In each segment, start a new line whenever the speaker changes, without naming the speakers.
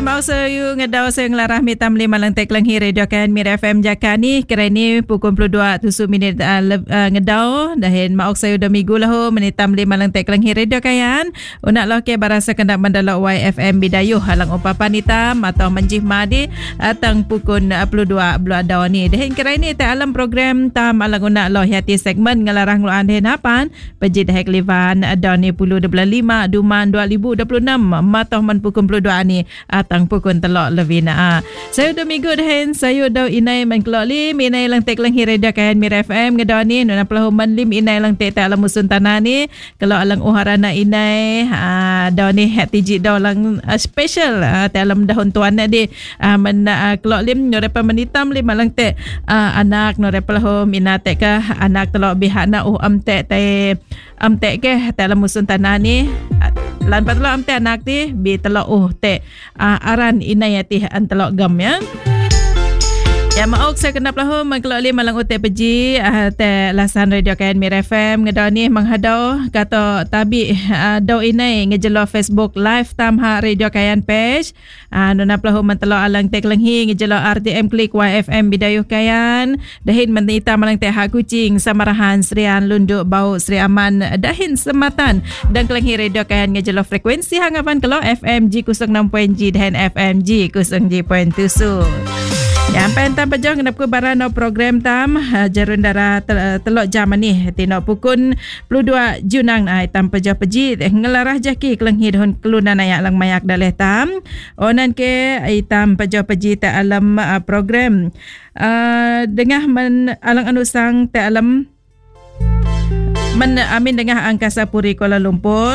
mau saya ngedau saya ngelarah mitam lima lang tek lang hire dokan Mir FM Jaka ni kerana pukul 22 tusuk minit ngedau dahin mau saya udah minggu lah menitam lima lang tek lang hire dokan unak lah ke barasa kendak mendalak YFM bidayuh halang upapan hitam atau menjih madi atang pukul 22 bulan dau ni dahin kerana tak alam program tam alang unak lah hati segmen ngelarah ngeluan dahin hapan pejid hek livan dau ni 10.5 Duman 2026 matoh man pukul 22 ni atang pukul telok lebih na. Saya udah minggu dah saya udah inai man kelok lim inai lang tek lang hireda kan Mir FM ngedau ni nuna pelahu man lim inai lang tek tak alam musun tanah ni kalau alang uharana inai dau ni hati ji dau lang special tak alam dahun tuan di man kelok lim nore pa manitam lim alang tek anak nore pelahu minate ka anak telok bihana amtek amtek ke tak alam musun tanah ni lan patlo amte anak ti bi telok te aran inayati an telok gam ya ya maok saya kena pelahu mangkelok lim malang ute peji te lasan radio KN Mir FM ngedau ni menghadau kata tabi dau inai ngejelo Facebook live tam ha radio KN page nuna pelahu mentelok alang tek lenghi ngejelo RTM klik YFM bidayuh kayan dahin menita malang tek ha kucing samarahan Serian Lunduk Bau Seri Aman dahin sematan dan kelenghi radio KN ngejelo frekuensi hangapan kelok FM G 06.G dan FM G 0.7 yang pentam pejong kena pukul barano program tam jarun darah telok jam ni tinok pukul 22 Junang tam pejong peji ngelarah jaki kelenghi dahun kelunan ayak lang mayak daleh tam onan ke tam pejong peji tak alam program dengah men alang anusang tak alam men amin dengah Angkasa Puri Kuala Lumpur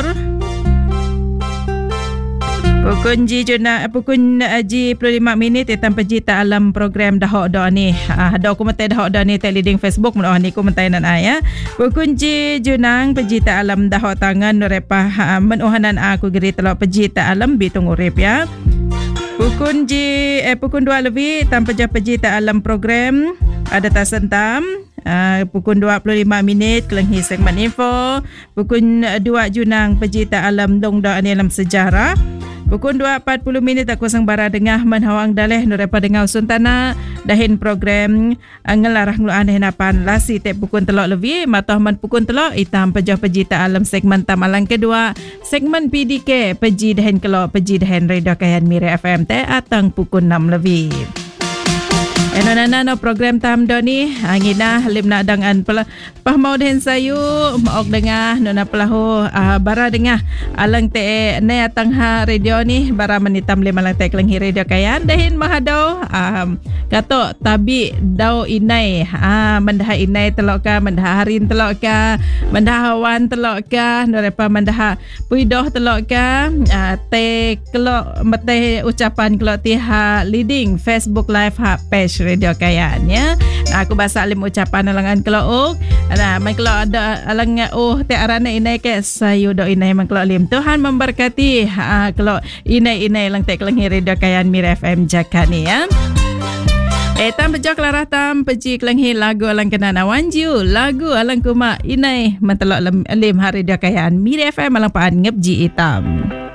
Pukul G 25 minit tanpa jita alam program dahok do ni. Ada komentar dahok do ni tak leading Facebook menawa ni komentar nan aya. Pukul G Junang pejita alam dahok tangan repah menuhanan aku geri telok pejita alam bitung urip ya. Pukul 2 lebih tanpa pejita alam program ada tasentam. Pukul 25 minit kelenghi segmen info. Pukul 2 Junang pejita alam dong do ni alam sejarah. Pukul 2.40 minit aku sang bara dengah menhawang daleh nurepa dengau suntana dahin program ngelarah ngeluan dahin apan lasi tep pukul telok lebih matoh man pukul telok itam pejah pejita alam segmen tamalang kedua segmen PDK peji dahin kelok peji dahin radio kayan Mir FM te atang pukul 6 lebih. Enonana program tam doni angina limna dangan pahmau den sayu maok dengah nona pelahu bara dengah alang te ne tangha radio ni bara menitam lima lang te kelenghi radio kayan dahin mahadau kato tabi dau inai mendah inai telok ka mendah harin telok ka mendah hawan telok ka norepa mendah puidoh telok ka te kelok mete ucapan kelok ti leading Facebook live page radio kayan ya. Aku bahasa alim ucapan alangan kelok man kelok ada alang te arana inai ke sayu do inai man kelok lim Tuhan memberkati kelok inai lang tek kelenghi radio kayan Mir FM Jaka ni ya. Tam pejok larah tam peji kelenghi lagu alang kenana wanju lagu alang kuma inai mentelok lim hari radio kayan Mir FM alang paan ngepji itam.